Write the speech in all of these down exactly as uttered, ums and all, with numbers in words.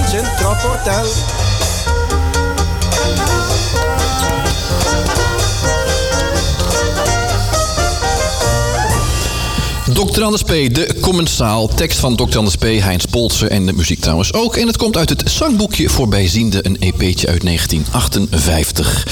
Centraal Portaal. dokter Anders P., de commensaal. Tekst van dokter Anders P., Heinz Polzer en de muziek trouwens ook. En het komt uit het zangboekje voor bijziende, een E P'tje uit negentien achtenvijftig.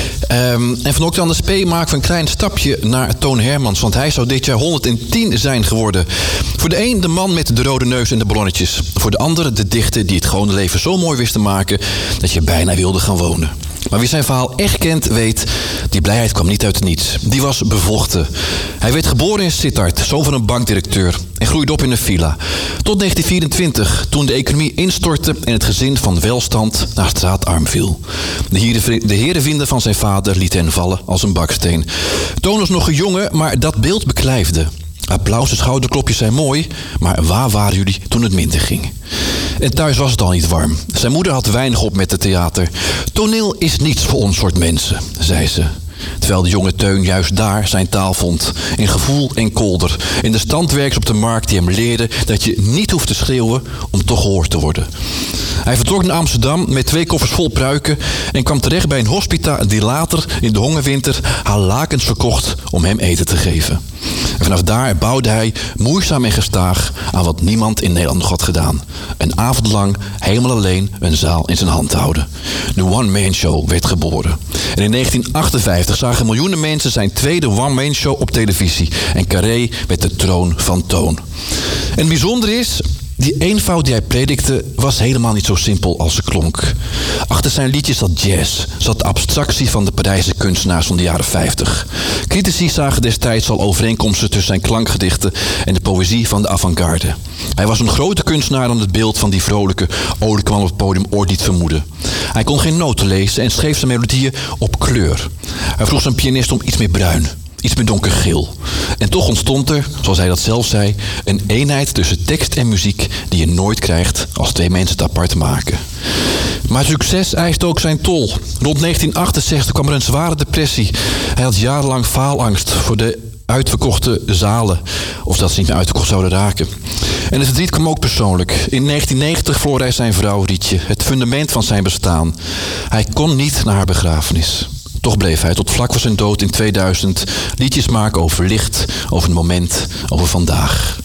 Um, en van dokter Anders P. maken we een klein stapje naar Toon Hermans. Want hij zou dit jaar honderdtien zijn geworden. Voor de een de man met de rode neus en de ballonnetjes. Voor de andere de dichter die het gewone leven zo mooi wist te maken dat je bijna wilde gaan wonen. Maar wie zijn verhaal echt kent, weet, die blijheid kwam niet uit het niets. Die was bevochten. Hij werd geboren in Sittard, zoon van een bankdirecteur, en groeide op in een villa. Tot negentien vierentwintig, toen de economie instortte en het gezin van welstand naar straatarm viel. De, heren, de herenvinden van zijn vader lieten hen vallen als een baksteen. Toon was nog een jongen, maar dat beeld beklijfde. Applaus en schouderklopjes zijn mooi, maar waar waren jullie toen het minder ging? En thuis was het al niet warm. Zijn moeder had weinig op met het theater. Toneel is niets voor ons soort mensen, zei ze. Terwijl de jonge Teun juist daar zijn taal vond. In gevoel en kolder. In de standwerks op de markt die hem leerden dat je niet hoeft te schreeuwen om toch gehoord te worden. Hij vertrok naar Amsterdam met twee koffers vol pruiken en kwam terecht bij een hospita die later in de hongerwinter haar lakens verkocht om hem eten te geven. En vanaf daar bouwde hij moeizaam en gestaag aan wat niemand in Nederland nog had gedaan. Een avond lang helemaal alleen een zaal in zijn hand houden. De one-man show werd geboren. En in negentien achtenvijftig zagen miljoenen mensen zijn tweede one-man show op televisie. En Carré met de troon van Toon. En het bijzondere is, die eenvoud die hij predikte was helemaal niet zo simpel als ze klonk. Achter zijn liedjes zat jazz, zat de abstractie van de Parijse kunstenaars van de jaren vijftig. Critici zagen destijds al overeenkomsten tussen zijn klankgedichten en de poëzie van de avant-garde. Hij was een grote kunstenaar dan het beeld van die vrolijke oliekwam op het podium ooit niet vermoeden. Hij kon geen noten lezen en schreef zijn melodieën op kleur. Hij vroeg zijn pianist om iets meer bruin. Iets meer donkergeel. En toch ontstond er, zoals hij dat zelf zei, een eenheid tussen tekst en muziek die je nooit krijgt als twee mensen het apart maken. Maar succes eist ook zijn tol. Rond negentien achtenzestig kwam er een zware depressie. Hij had jarenlang faalangst voor de uitverkochte zalen. Of dat ze niet meer uitverkocht zouden raken. En het verdriet kwam ook persoonlijk. In negentien negentig verloor hij zijn vrouw Rietje. Het fundament van zijn bestaan. Hij kon niet naar haar begrafenis. Toch bleef hij tot vlak voor zijn dood in tweeduizend liedjes maken over licht, over het moment, over vandaag.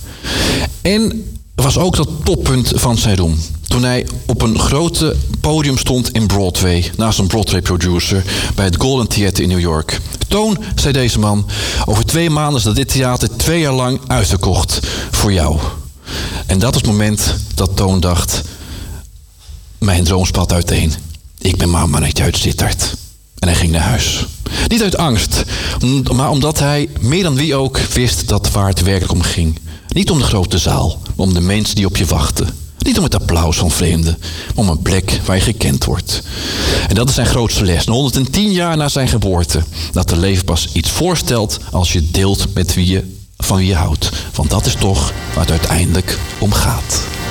En was ook dat toppunt van zijn roem. Toen hij op een grote podium stond in Broadway, naast een Broadway-producer, bij het Golden Theater in New York. Toon, zei deze man, over twee maanden is dat dit theater twee jaar lang uitverkocht voor jou. En dat is het moment dat Toon dacht, mijn droom spat uiteen. Ik ben maar een mannetje uit Sittard. En hij ging naar huis. Niet uit angst, maar omdat hij meer dan wie ook wist dat waar het werkelijk om ging. Niet om de grote zaal, maar om de mensen die op je wachten. Niet om het applaus van vreemden, maar om een plek waar je gekend wordt. En dat is zijn grootste les, honderdtien jaar na zijn geboorte. Dat het leven pas iets voorstelt als je deelt met wie je, van wie je houdt. Want dat is toch waar het uiteindelijk om gaat.